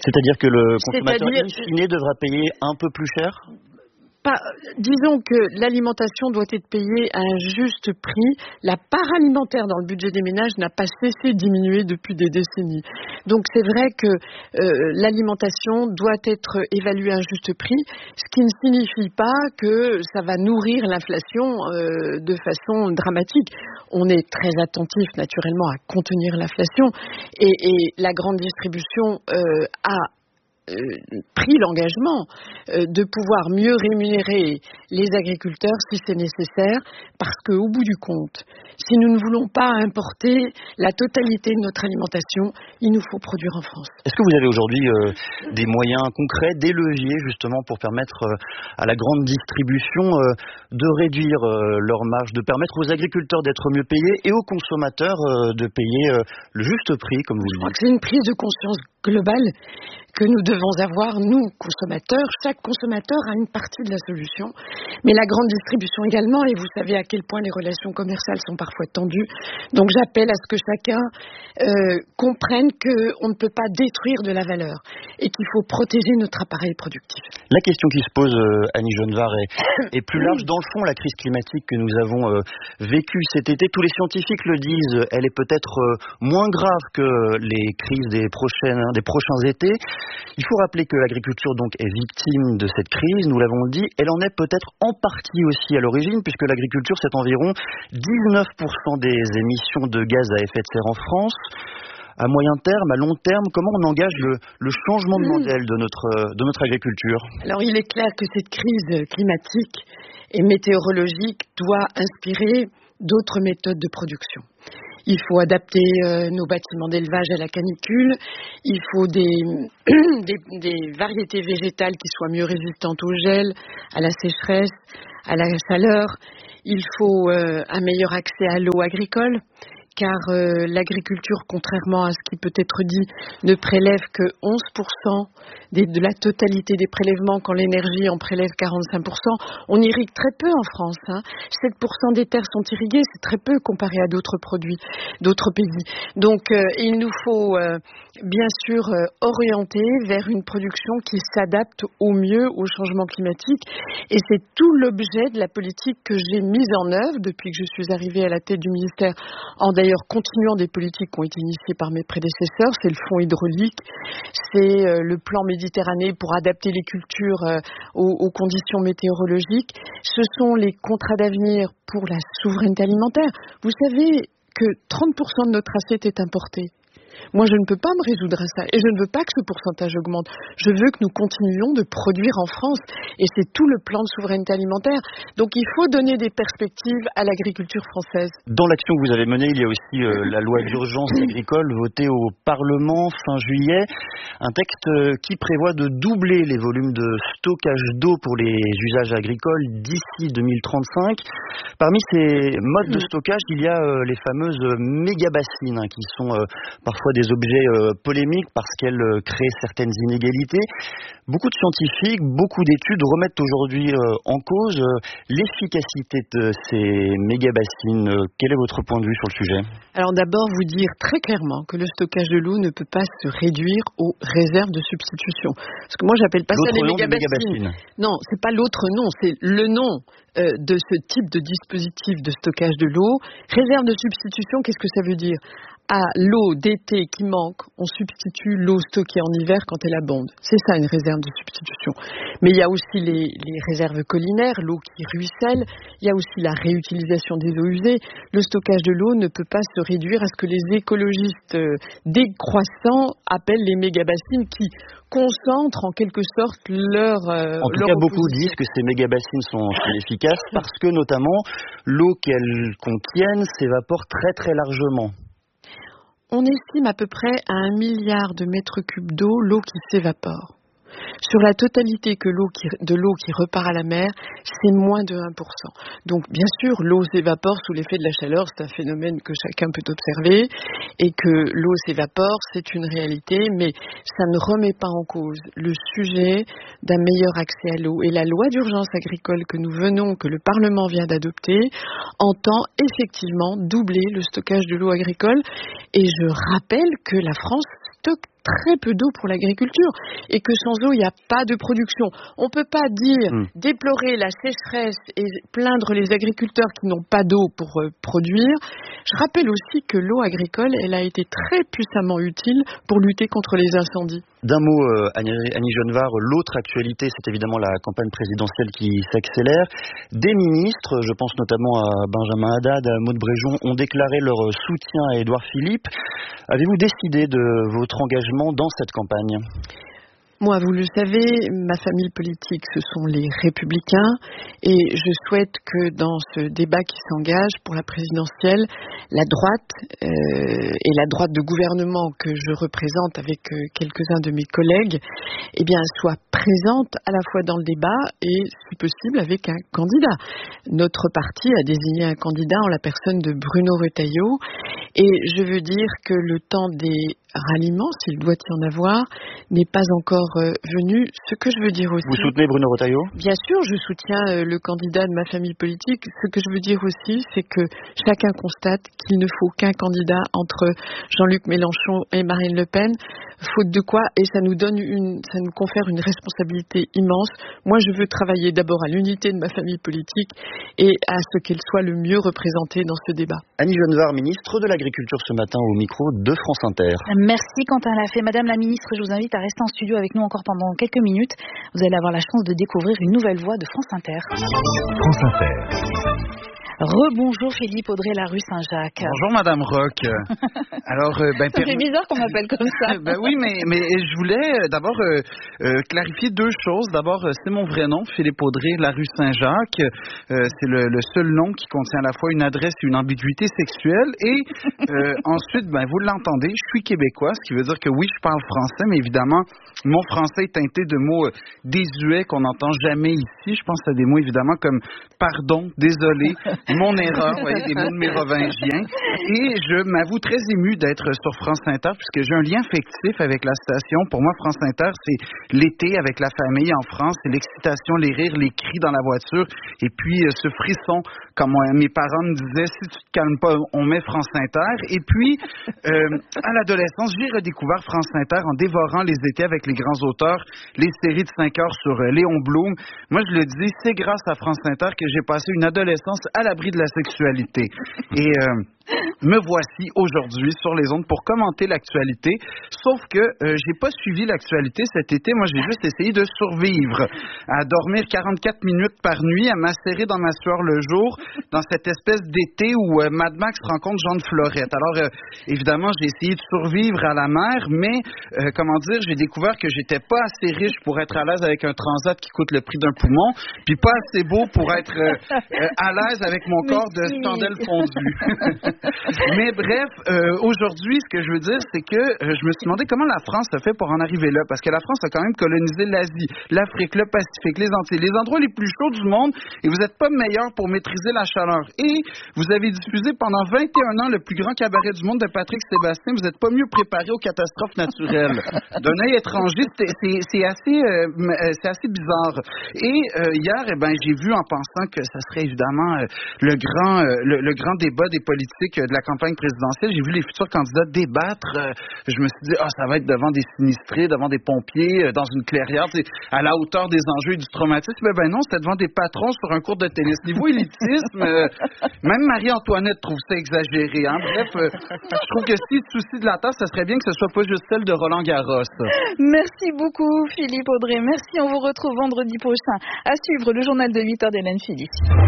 C'est-à-dire que le consommateur C'est-à-dire... in fine devra payer un peu plus cher ? Pas, disons que l'alimentation doit être payée à un juste prix. La part alimentaire dans le budget des ménages n'a pas cessé de diminuer depuis des décennies. Donc c'est vrai que euh, l'alimentation doit être évaluée à un juste prix, ce qui ne signifie pas que ça va nourrir l'inflation euh, de façon dramatique. On est très attentif naturellement à contenir l'inflation et, et la grande distribution euh, a Euh, pris l'engagement euh, de pouvoir mieux rémunérer les agriculteurs si c'est nécessaire, parce qu'au bout du compte, si nous ne voulons pas importer la totalité de notre alimentation, il nous faut produire en France. Est-ce que vous avez aujourd'hui euh, des moyens concrets, des leviers justement pour permettre euh, à la grande distribution euh, de réduire euh, leur marge, de permettre aux agriculteurs d'être mieux payés et aux consommateurs euh, de payer euh, le juste prix, comme vous le dites ? C'est une prise de conscience globale que nous devons avoir, nous, consommateurs. Chaque consommateur a une partie de la solution, mais la grande distribution également, et vous savez à quel point les relations commerciales sont parfois tendues. Donc j'appelle à ce que chacun euh, comprenne qu'on ne peut pas détruire de la valeur et qu'il faut protéger notre appareil productif. La question qui se pose, euh, Annie Genevard, est, est plus large. Dans le fond, la crise climatique que nous avons euh, vécue cet été, tous les scientifiques le disent, elle est peut-être euh, moins grave que les crises des, prochaines, des prochains étés. Il faut rappeler que l'agriculture donc est victime de cette crise, nous l'avons dit, elle en est peut-être en partie aussi à l'origine, puisque l'agriculture c'est environ dix-neuf pour cent des émissions de gaz à effet de serre en France. À moyen terme, à long terme, comment on engage le, le changement de modèle de notre, de notre agriculture ? Alors il est clair que cette crise climatique et météorologique doit inspirer d'autres méthodes de production. Il faut adapter euh, nos bâtiments d'élevage à la canicule. Il faut des, des, des variétés végétales qui soient mieux résistantes au gel, à la sécheresse, à la chaleur. Il faut euh, un meilleur accès à l'eau agricole, car euh, l'agriculture, contrairement à ce qui peut être dit, ne prélève que onze pour cent des, de la totalité des prélèvements, quand l'énergie en prélève quarante-cinq pour cent. On irrigue très peu en France. Hein. sept pour cent des terres sont irriguées, c'est très peu comparé à d'autres produits, d'autres pays. Donc euh, il nous faut euh, bien sûr euh, orienter vers une production qui s'adapte au mieux au changement climatique. Et c'est tout l'objet de la politique que j'ai mise en œuvre depuis que je suis arrivée à la tête du ministère, en d'ailleurs continuant des politiques qui ont été initiées par mes prédécesseurs. C'est le fonds hydraulique, c'est euh, le plan Méditerranée pour adapter les cultures euh, aux, aux conditions météorologiques. Ce sont les contrats d'avenir pour la souveraineté alimentaire. Vous savez que trente pour cent de notre assiette est importée. Moi, je ne peux pas me résoudre à ça et je ne veux pas que ce pourcentage augmente. Je veux que nous continuions de produire en France et c'est tout le plan de souveraineté alimentaire. Donc, il faut donner des perspectives à l'agriculture française. Dans l'action que vous avez menée, il y a aussi euh, la loi d'urgence agricole votée au Parlement fin juillet. Un texte euh, qui prévoit de doubler les volumes de stockage d'eau pour les usages agricoles d'ici deux mille trente-cinq. Parmi ces modes de stockage, il y a euh, les fameuses méga-bassines hein, qui sont euh, parfois des objets euh, polémiques parce qu'elles euh, créent certaines inégalités. Beaucoup de scientifiques, beaucoup d'études remettent aujourd'hui euh, en cause euh, l'efficacité de ces méga-bassines. Euh, quel est votre point de vue sur le sujet ? Alors d'abord, vous dire très clairement que le stockage de l'eau ne peut pas se réduire aux réserves de substitution. Parce que moi, j'appelle pas ça des méga-bassines. Non, c'est pas l'autre nom, c'est le nom euh, de ce type de dispositif de stockage de l'eau. Réserve de substitution, qu'est-ce que ça veut dire ? À l'eau d'été qui manque, on substitue l'eau stockée en hiver quand elle abonde. C'est ça une réserve de substitution. Mais il y a aussi les, les réserves collinaires, l'eau qui ruisselle. Il y a aussi la réutilisation des eaux usées. Le stockage de l'eau ne peut pas se réduire à ce que les écologistes euh, décroissants appellent les méga-bassines qui concentrent en quelque sorte leur euh, En tout leur cas, beaucoup opposition. disent que ces méga-bassines sont, sont efficaces parce que notamment l'eau qu'elles contiennent s'évapore très très largement. On estime à peu près à un milliard de mètres cubes d'eau l'eau qui s'évapore. Sur la totalité que l'eau qui, de l'eau qui repart à la mer, c'est moins de un pour cent. Donc bien sûr, l'eau s'évapore sous l'effet de la chaleur, c'est un phénomène que chacun peut observer, et que l'eau s'évapore, c'est une réalité, mais ça ne remet pas en cause le sujet d'un meilleur accès à l'eau. Et la loi d'urgence agricole que nous venons, que le Parlement vient d'adopter, entend effectivement doubler le stockage de l'eau agricole. Et je rappelle que la France stocke très peu d'eau pour l'agriculture et que sans eau, il n'y a pas de production. On ne peut pas dire, mmh. déplorer la sécheresse et plaindre les agriculteurs qui n'ont pas d'eau pour euh, produire. Je rappelle aussi que l'eau agricole, elle a été très puissamment utile pour lutter contre les incendies. D'un mot, euh, Annie, Annie Genevard, l'autre actualité, c'est évidemment la campagne présidentielle qui s'accélère. Des ministres, je pense notamment à Benjamin Haddad, à Maud Bréjon, ont déclaré leur soutien à Édouard Philippe. Avez-vous décidé de votre engagement dans cette campagne ? Moi, vous le savez, ma famille politique, ce sont les Républicains et je souhaite que dans ce débat qui s'engage pour la présidentielle, la droite euh, et la droite de gouvernement que je représente avec euh, quelques-uns de mes collègues, eh bien, soient présentes à la fois dans le débat et, si possible, avec un candidat. Notre parti a désigné un candidat en la personne de Bruno Retailleau et je veux dire que le temps des ralliements, s'il doit y en avoir, n'est pas encore euh, venu. Ce que je veux dire aussi... Vous soutenez Bruno Retailleau ? Bien sûr, je soutiens euh, le candidat de ma famille politique. Ce que je veux dire aussi, c'est que chacun constate qu'il ne faut qu'un candidat entre Jean-Luc Mélenchon et Marine Le Pen, faute de quoi, et ça nous donne une, ça nous confère une responsabilité immense. Moi, je veux travailler d'abord à l'unité de ma famille politique et à ce qu'elle soit le mieux représentée dans ce débat. Annie Genevard, ministre de l'Agriculture ce matin au micro de France Inter. Merci Quentin Lafay. Madame la ministre, je vous invite à rester en studio avec nous encore pendant quelques minutes. Vous allez avoir la chance de découvrir une nouvelle voix de France Inter. France Inter. Rebonjour Philippe Audrey, la rue Saint-Jacques. Bonjour Madame Roch. Alors, euh, ben, ça fait bizarre qu'on m'appelle comme ça. ben oui, mais, mais je voulais d'abord euh, euh, clarifier deux choses. D'abord, c'est mon vrai nom, Philippe Audrey, la rue Saint-Jacques. Euh, c'est le, le seul nom qui contient à la fois une adresse et une ambiguïté sexuelle. Et euh, ensuite, ben, vous l'entendez, je suis québécois, ce qui veut dire que oui, je parle français, mais évidemment, mon français est teinté de mots euh, désuets qu'on n'entend jamais ici. Je pense à des mots évidemment comme pardon, désolé, mon erreur, vous voyez, des mots de mérovingiens. Et je m'avoue très ému d'être sur France Inter, puisque j'ai un lien affectif avec la station. Pour moi, France Inter, c'est l'été avec la famille en France, c'est l'excitation, les rires, les cris dans la voiture, et puis euh, ce frisson, comme euh, mes parents me disaient, si tu te calmes pas, on met France Inter. Et puis, euh, à l'adolescence, j'ai redécouvert France Inter en dévorant les étés avec les grands auteurs, les séries de cinq heures sur euh, Léon Blum. Moi, je le dis, c'est grâce à France Inter que j'ai passé une adolescence à l'abri de la sexualité. Et euh, me voici aujourd'hui sur les ondes pour commenter l'actualité. Sauf que euh, j'ai pas suivi l'actualité cet été. Moi, j'ai juste essayé de survivre, à dormir quarante-quatre minutes par nuit, à m'asserrer dans ma sueur le jour, dans cette espèce d'été où euh, Mad Max rencontre Jean de Florette. Alors, euh, évidemment, j'ai essayé de survivre à la mer, mais, euh, comment dire, j'ai découvert que j'étais pas assez riche pour être à l'aise avec un transat qui coûte le prix d'un poumon, puis pas assez beau pour être euh, euh, à l'aise avec mon corps de chandelle fondue. Mais bref, euh, aujourd'hui, ce que je veux dire, c'est que euh, je me suis demandé comment la France a fait pour en arriver là, parce que la France a quand même colonisé l'Asie, l'Afrique, le Pacifique, les Antilles, les endroits les plus chauds du monde, et vous n'êtes pas meilleur pour maîtriser la chaleur. Et vous avez diffusé pendant vingt et un ans le plus grand cabaret du monde de Patrick Sébastien, vous n'êtes pas mieux préparé aux catastrophes naturelles. D'un œil étranger, c'est, c'est, c'est, assez, euh, c'est assez bizarre. Et euh, hier, eh ben, j'ai vu en pensant que ça serait évidemment euh, le, grand, euh, le, le grand débat des politiques de la campagne présidentielle, j'ai vu les futurs candidats débattre. Euh, je me suis dit, ah, ça va être devant des sinistrés, devant des pompiers, euh, dans une clairière, à la hauteur des enjeux et du traumatisme. Mais ben non, c'était devant des patrons sur un cours de tennis. Niveau élitisme, euh, même Marie-Antoinette trouve ça exagéré. Hein? Bref, euh, je trouve que si le souci de la tasse, ça serait bien que ce soit pas juste celle de Roland Garros. Merci beaucoup, Philippe Audrey. Merci, on vous retrouve vendredi prochain. À suivre le journal de huit heures d'Hélène Philippe.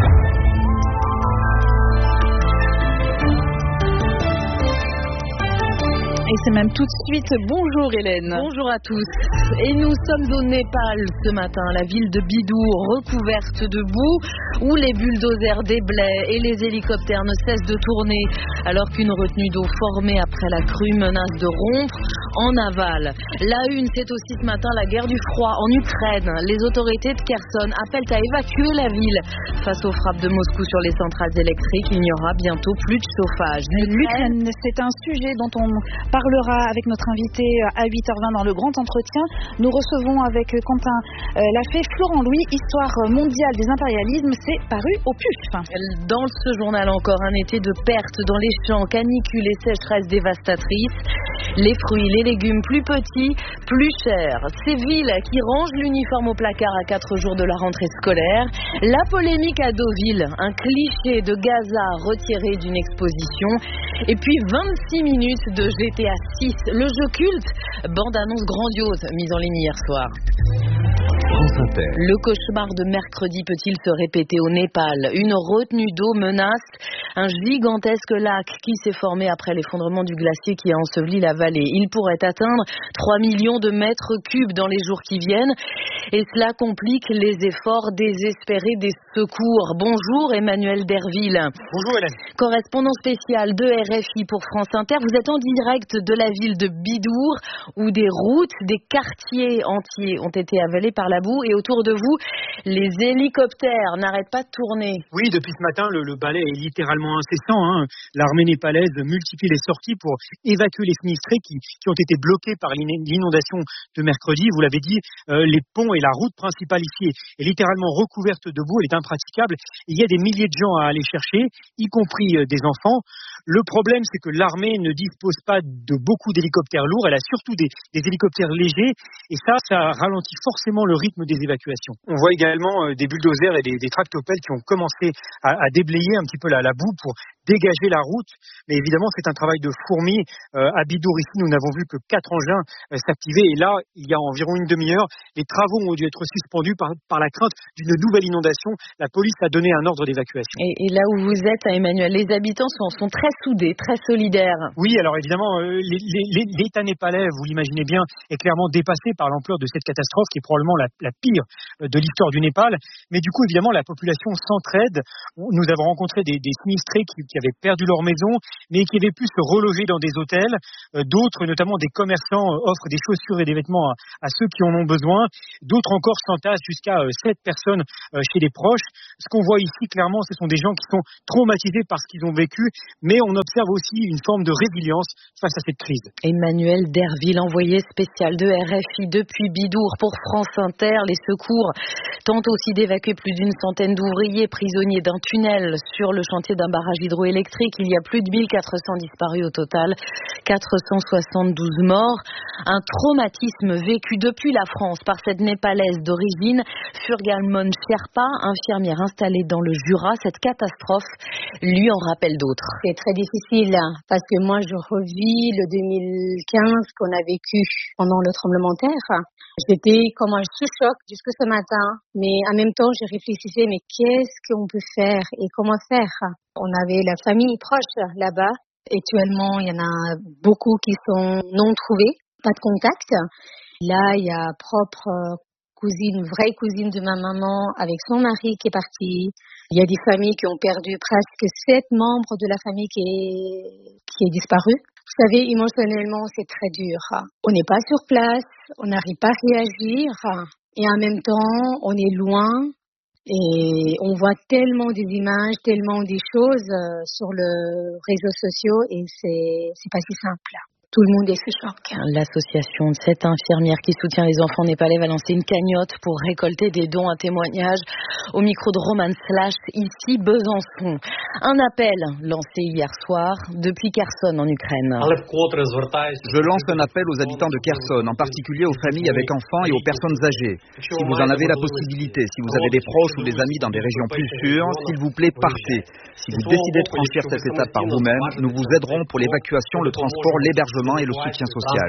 Et c'est même tout de suite. Bonjour Hélène. Bonjour à tous. Et nous sommes au Népal ce matin, la ville de Bidour recouverte de boue, où les bulldozers déblaient et les hélicoptères ne cessent de tourner, alors qu'une retenue d'eau formée après la crue menace de rompre en aval. La une, c'est aussi ce matin la guerre du froid en Ukraine. Les autorités de Kherson appellent à évacuer la ville. Face aux frappes de Moscou sur les centrales électriques, il n'y aura bientôt plus de chauffage. L'Ukraine, c'est un sujet dont on parlera avec notre invité à huit heures vingt dans le grand entretien. Nous recevons avec Quentin euh, Lafay Florent Louis, Histoire mondiale des impérialismes, c'est paru au P U F. Dans ce journal encore, un été de pertes dans les champs, canicule et sécheresse dévastatrice. Les fruits, les légumes plus petits, plus chers. Ces villes qui rangent l'uniforme au placard à quatre jours de la rentrée scolaire. La polémique à Deauville, un cliché de Gaza retiré d'une exposition. Et puis vingt-six minutes de G T A six, le jeu culte. Bande-annonce grandiose mise en ligne hier soir. Le cauchemar de mercredi peut-il se répéter au Népal? Une retenue d'eau menace un gigantesque lac qui s'est formé après l'effondrement du glacier qui a enseveli la vallée. Il pourrait atteindre trois millions de mètres cubes dans les jours qui viennent et cela complique les efforts désespérés des secours. Bonjour Emmanuel Derville. Bonjour Hélène. Correspondant spécial de R F I pour France Inter. Vous êtes en direct de la ville de Bidour où des routes, des quartiers entiers ont été avalés par la boue et autour de vous, les hélicoptères n'arrêtent pas de tourner. Oui, depuis ce matin, le, le balai est littéralement incessant. Hein. L'armée népalaise multiplie les sorties pour évacuer les sinistrés qui, qui ont été bloqués par l'inondation de mercredi. Vous l'avez dit, euh, les ponts et la route principale ici est, est littéralement recouverte de boue, elle est impraticable. Il y a des milliers de gens à aller chercher, y compris euh, des enfants. Le problème, c'est que l'armée ne dispose pas de beaucoup d'hélicoptères lourds, elle a surtout des, des hélicoptères légers, et ça, ça ralentit forcément le rythme des évacuations. On voit également euh, des bulldozers et des, des tractopelles qui ont commencé à, à déblayer un petit peu la, la boue pour dégager la route, mais évidemment c'est un travail de fourmi. Euh, à Bidour ici, nous n'avons vu que quatre engins euh, s'activer, et là, il y a environ une demi-heure, les travaux ont dû être suspendus par, par la crainte d'une nouvelle inondation. La police a donné un ordre d'évacuation. Et, et là où vous êtes, Emmanuel, les habitants sont, sont très soudés, très solidaires. Oui, alors évidemment, euh, les, les, l'État népalais, vous l'imaginez bien, est clairement dépassé par l'ampleur de cette catastrophe qui est probablement la, la pire de l'histoire du Népal. Mais du coup, évidemment, la population s'entraide. Nous avons rencontré des, des sinistrés qui, qui avaient perdu leur maison, mais qui avaient pu se reloger dans des hôtels. Euh, d'autres, notamment des commerçants, euh, offrent des chaussures et des vêtements à, à ceux qui en ont besoin. D'autres encore s'entassent jusqu'à euh, sept personnes euh, chez les proches. Ce qu'on voit ici, clairement, ce sont des gens qui sont traumatisés par ce qu'ils ont vécu, mais on observe aussi une forme de résilience face à cette crise. Emmanuel Derville, envoyé spécial de R F I depuis Bidour pour France Inter. Les secours tentent aussi d'évacuer plus d'une centaine d'ouvriers prisonniers d'un tunnel sur le chantier d'un barrage hydroélectrique. Il y a plus de mille quatre cents disparus au total, quatre cent soixante-douze morts. Un traumatisme vécu depuis la France par cette Népalaise d'origine, Furgalmon Sherpa, infirmière installée dans le Jura. Cette catastrophe lui en rappelle d'autres. C'est très difficile parce que moi je revis le deux mille quinze qu'on a vécu pendant le tremblement de terre. J'étais comme un sous-choc jusque ce matin, mais en même temps je réfléchissais mais qu'est-ce qu'on peut faire et comment faire. On avait la famille proche là-bas. Actuellement, il y en a beaucoup qui sont non trouvés, pas de contact. Là, il y a propre cousine, vraie cousine de ma maman avec son mari qui est parti. Il y a des familles qui ont perdu presque sept membres de la famille qui est, qui est disparu. Vous savez, émotionnellement, c'est très dur. On n'est pas sur place, on n'arrive pas à réagir et en même temps, on est loin. Et on voit tellement des images, tellement des choses euh, sur les réseaux sociaux et c'est, c'est pas si simple. Tout le monde est sous choc. L'association de cette infirmière qui soutient les enfants népalais va lancer une cagnotte pour récolter des dons, un témoignage au micro de Roman Slash, ici Besançon. Un appel lancé hier soir depuis Kherson en Ukraine. Je lance un appel aux habitants de Kherson, en particulier aux familles avec enfants et aux personnes âgées. Si vous en avez la possibilité, si vous avez des proches ou des amis dans des régions plus sûres, s'il vous plaît, partez. Si vous décidez de franchir cette étape par vous-même, nous vous aiderons pour l'évacuation, le transport, l'hébergement et le soutien social.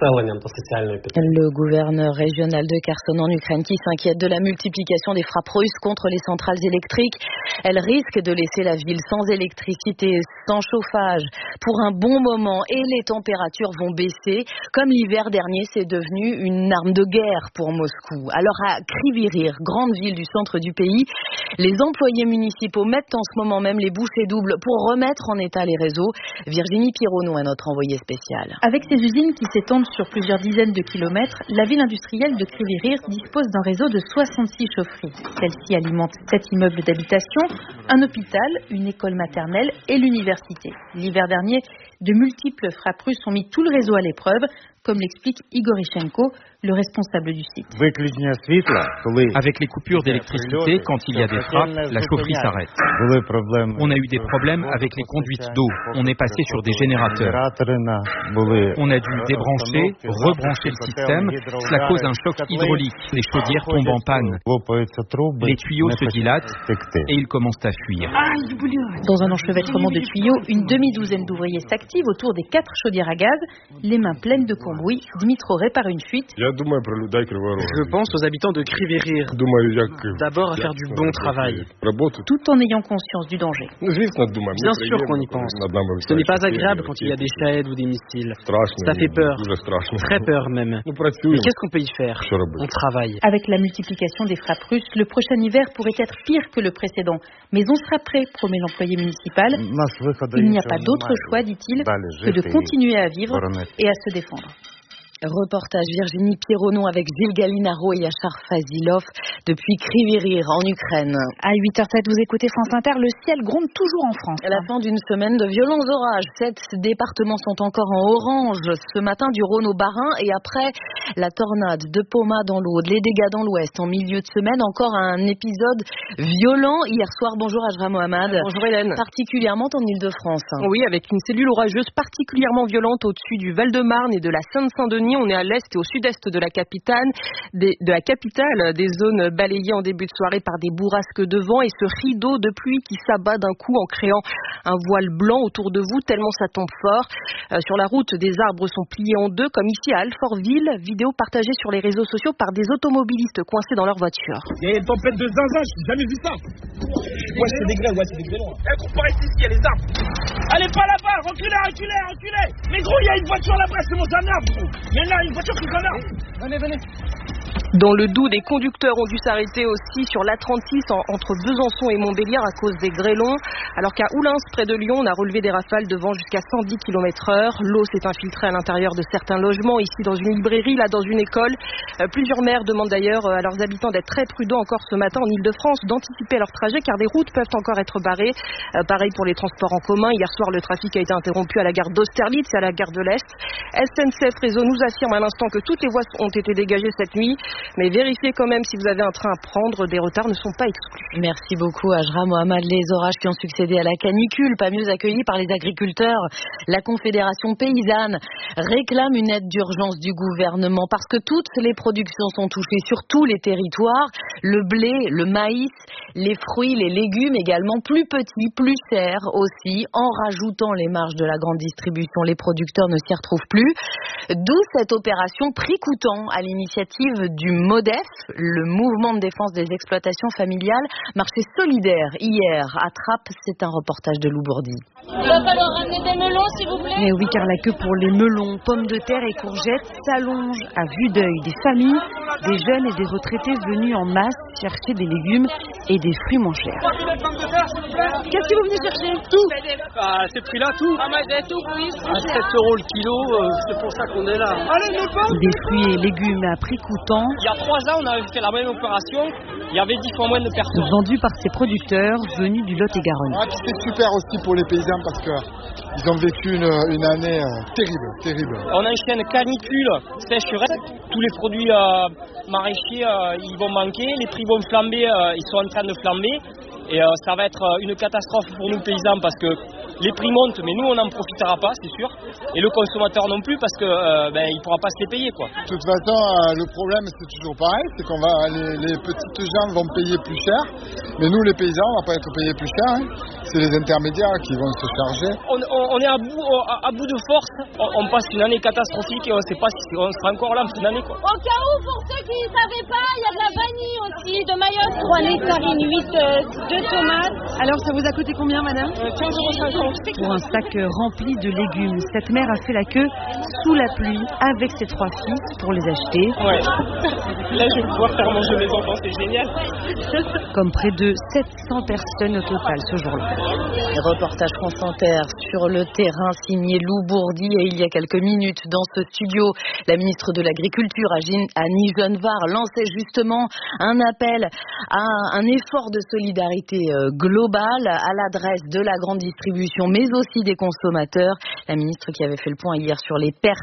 Le gouverneur régional de Kherson en Ukraine qui s'inquiète de la multiplication des frappes russes contre les centrales électriques. Elles risquent de laisser la ville sans électricité, sans chauffage pour un bon moment et les températures vont baisser. Comme l'hiver dernier, c'est devenu une arme de guerre pour Moscou. Alors à Kryvyi-Rih, grande ville du centre du pays, les employés municipaux mettent en ce moment même les bouchées doubles pour remettre en état les réseaux. Virginie Pironneau est notre envoyée spéciale. Avec ses usines qui s'étendent sur plusieurs dizaines de kilomètres, la ville industrielle de Kryvyi-Rih dispose d'un réseau de soixante-six chaufferies. Celle-ci alimente sept immeubles d'habitation, un hôpital, une école maternelle et l'université. L'hiver dernier, de multiples frappes russes ont mis tout le réseau à l'épreuve, comme l'explique Igor Ishenko, le responsable du site. Avec les coupures d'électricité, quand il y a des frappes, la chaufferie s'arrête. On a eu des problèmes avec les conduites d'eau. On est passé sur des générateurs. On a dû débrancher, rebrancher le système. Cela cause un choc hydraulique. Les chaudières tombent en panne. Les tuyaux se dilatent et ils commencent à fuir. Dans un enchevêtrement de tuyaux, une demi-douzaine d'ouvriers s'activent autour des quatre chaudières à gaz, les mains pleines de cambouis. Dimitro répare une fuite. Je pense aux habitants de Kryvyi Rih. D'abord à faire du bon travail. Tout en ayant conscience du danger. Bien sûr qu'on y pense. Ce n'est pas agréable quand il y a des shaheds ou des missiles. Ça fait peur. Très peur même. Mais qu'est-ce qu'on peut y faire? On travaille. Avec la multiplication des frappes russes, le prochain hiver pourrait être pire que le précédent. Mais on sera prêt, promet l'employé municipal. Il n'y a pas d'autre choix, dit-il, que de continuer à vivre et à se défendre. Reportage Virginie Pierronon avec Gilles Gallinaro et Yachar Fazilov depuis Kryvyi Rih en Ukraine. À huit heures sept, vous écoutez France Inter, le ciel gronde toujours en France. À la fin d'une semaine de violents orages, sept départements sont encore en orange. Ce matin du Rhône au Bas-Rhin et après la tornade de Poma dans l'Aude, les dégâts dans l'Ouest. En milieu de semaine, encore un épisode violent hier soir. Bonjour Ajra Mohamed. Bonjour Hélène. Particulièrement en Ile-de-France. Oui, avec une cellule orageuse particulièrement violente au-dessus du Val-de-Marne et de la Seine-Saint-Denis. On est à l'est et au sud-est de la capitale, des, de la capitale, des zones balayées en début de soirée par des bourrasques de vent et ce rideau de pluie qui s'abat d'un coup en créant un voile blanc autour de vous tellement ça tombe fort. Euh, sur la route, des arbres sont pliés en deux comme ici à Alfortville, vidéo partagée sur les réseaux sociaux par des automobilistes coincés dans leur voiture. Il y a une tempête de zinzin, j'ai jamais vu ça. Ouais, c'est des grêles, ouais, c'est des grêlons. Eh, gros, pas rester ici, il y a les arbres. Allez, pas là-bas, reculez, reculez, reculez. Mais gros, il y a une voiture là-bas, c'est mon arbre, gros. Mais là, une voiture qui est en arbre. Venez, venez. Dans le Doubs, des conducteurs ont dû s'arrêter aussi sur l'A trente-six en, entre Besançon et Montbéliard à cause des grêlons. Alors qu'à Oulins, près de Lyon, on a relevé des rafales de vent jusqu'à cent dix kilomètres heure. L'eau s'est infiltrée à l'intérieur de certains logements, ici dans une librairie, là dans une école. Euh, plusieurs maires demandent d'ailleurs à leurs habitants d'être très prudents encore ce matin en Ile-de-France, d'anticiper leur trajet car des routes peuvent encore être barrées. Euh, pareil pour les transports en commun. Hier soir, le trafic a été interrompu à la gare d'Austerlitz et à la gare de l'Est. S N C F Réseau nous affirme à l'instant que toutes les voies ont été dégagées cette nuit. Mais vérifiez quand même si vous avez un train à prendre, des retards ne sont pas exclus. Merci beaucoup Ajra Mohamed. Les orages qui ont succédé à la canicule, pas mieux accueillis par les agriculteurs. La Confédération paysanne réclame une aide d'urgence du gouvernement parce que toutes les productions sont touchées sur tous les territoires. Le blé, le maïs, les fruits, les légumes également plus petits, plus chers aussi. En rajoutant les marges de la grande distribution, les producteurs ne s'y retrouvent plus. D'où cette opération prix coûtant à l'initiative du MODEF, le mouvement de défense des exploitations familiales. Marché solidaire hier à Trappes, c'est un reportage de Lou Bourdi. Il va falloir ramener des melons s'il vous plaît. Mais oui, car la queue pour les melons, pommes de terre et courgettes s'allonge à vue d'œil. Des familles, des jeunes et des retraités venus en masse chercher des légumes et des fruits moins chers. Qu'est-ce que vous venez chercher? Tout. À ces prix-là, tout. Ah, moi j'ai tout, oui. À sept euros le kilo, euh, c'est pour ça qu'on est là. Allez, mes pommes. Des fruits et légumes à prix coûtant. Il y a trois ans, on avait fait la même opération. Il y avait dix fois moins de personnes. Vendus par ces producteurs venus du Lot-et-Garonne. Ah, c'est super aussi pour les paysans parce qu'ils ont vécu une, une année euh, terrible, terrible. On enchaîne canicule, sécheresse. Tous les produits euh, maraîchers, euh, ils vont manquer. Les prix vont flamber, euh, ils sont en train de flamber. Et euh, ça va être une catastrophe pour nous paysans parce que les prix montent, mais nous on n'en profitera pas, c'est sûr. Et le consommateur non plus parce que euh, ben, il ne pourra pas se les payer, quoi. De toute façon, euh, le problème c'est toujours pareil, c'est qu'on va les, les petites gens vont payer plus cher, mais nous les paysans on va pas être payés plus cher. Hein. C'est les intermédiaires qui vont se charger. On, on, on est à bout, à, à bout de force. On, on passe une année catastrophique et on ne sait pas si on sera encore là cette année, quoi. Au cas où, pour ceux qui ne savaient pas, il y a de la vanille aussi, de Mayotte, trois nectarines, huit de tomates. Alors ça vous a coûté combien, madame? euh, quinze euros cinquante. Pour un sac rempli de légumes, cette mère a fait la queue sous la pluie avec ses trois fils pour les acheter. Ouais. Là je vais pouvoir faire manger mes enfants, c'est génial. Comme près de sept cents personnes au total ce jour-là. Reportage France Inter sur le terrain signé Lou Bourdi. Et il y a quelques minutes dans ce studio, la ministre de l'Agriculture Annie Genevard lançait justement un appel à un effort de solidarité globale à l'adresse de la grande distribution mais aussi des consommateurs. La ministre qui avait fait le point hier sur les pertes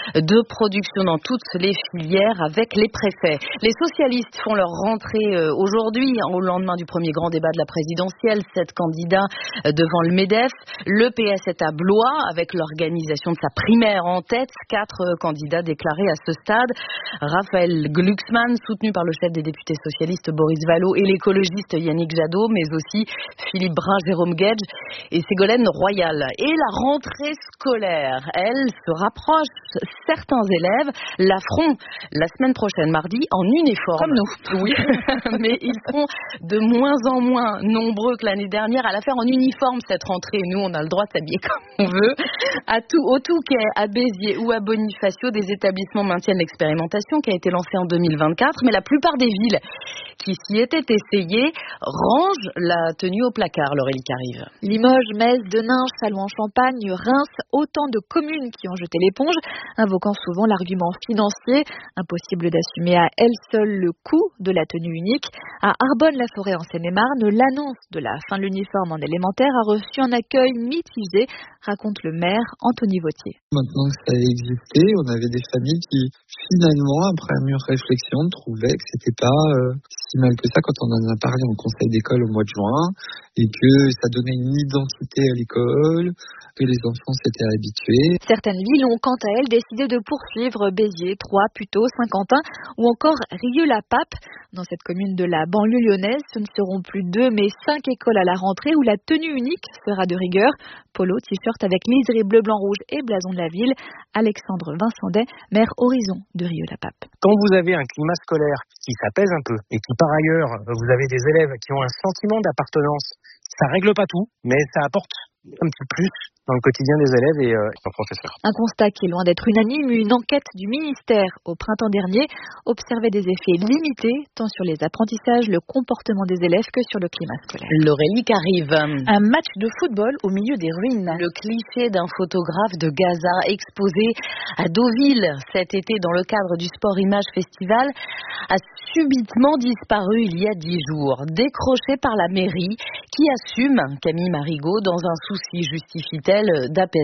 de production dans toutes les filières avec les préfets. Les socialistes font leur rentrée aujourd'hui, au lendemain du premier grand débat de la présidentielle. Sept candidats devant le MEDEF. Le P S est à Blois avec l'organisation de sa primaire en tête. Quatre candidats déclarés à ce stade. Raphaël Glucksmann, soutenu par le chef des députés socialistes Boris Vallaud et l'écologiste Yannick Jadot, mais aussi Philippe Brun, Jérôme Guedj et Ségolène Royal. Et la rentrée scolaire, elle, se rapproche. Certains élèves la feront la semaine prochaine, mardi, en uniforme. Comme nous. Oui, mais ils seront de moins en moins nombreux que l'année dernière à la faire en uniforme cette rentrée. Nous, on a le droit de s'habiller comme on veut. À tout, au Touquet, à Béziers ou à Bonifacio, des établissements maintiennent l'expérimentation qui a été lancée en deux mille vingt-quatre, mais la plupart des villes qui s'y étaient essayées rangent la tenue au placard, Laurélie Carive. Limoges, Metz, Denain, Châlons-en-Champagne, Reims, autant de communes qui ont jeté l'éponge, invoquant souvent l'argument financier, impossible d'assumer à elle seule le coût de la tenue unique. À Arbonne-la-Forêt en Seine-et-Marne, l'annonce de la fin de l'uniforme en élémentaire a reçu un accueil mitigé, raconte le maire Anthony Vautier. Maintenant que ça a existé, on avait des familles qui finalement, après une mûre réflexion, trouvaient que c'était pas euh, si mal que ça quand on en a parlé en conseil d'école au mois de juin et que ça donnait une identité à l'école, que les enfants s'étaient habitués. Certaines villes ont quant à elles décidé de poursuivre Béziers, Troyes, Puteaux, Saint-Quentin ou encore Rieux-la-Pape. Dans cette commune de la banlieue lyonnaise, ce ne seront plus deux mais cinq écoles à la rentrée où la tenue unique sera de rigueur. Polo, t-shirt avec liseré bleu, blanc, rouge et blason de la ville. Alexandre Vincendet, maire Horizon de Rieux-la-Pape. Quand vous avez un climat scolaire qui s'apaise un peu et qui par ailleurs vous avez des élèves qui ont un sentiment d'appartenance, ça règle pas tout, mais ça apporte un petit plus dans le quotidien des élèves et euh, leurs professeurs. Un constat qui est loin d'être unanime. Une enquête du ministère au printemps dernier observait des effets limités tant sur les apprentissages, le comportement des élèves que sur le climat scolaire. Laurélie Carive. Un match de football au milieu des ruines. Le cliché d'un photographe de Gaza exposé à Deauville cet été dans le cadre du Sport Image Festival a subitement disparu il y a dix jours, décroché par la mairie qui assume, Camille Marigot, dans un souci, justifie-t-elle, d'apaisement.